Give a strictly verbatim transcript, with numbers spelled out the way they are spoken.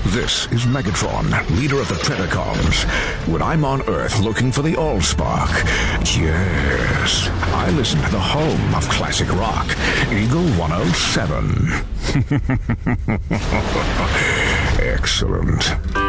This is Megatron, leader of the Predacons. When I'm on Earth looking for the Allspark, yes, I listen to the home of classic rock, Eagle one oh seven. Excellent.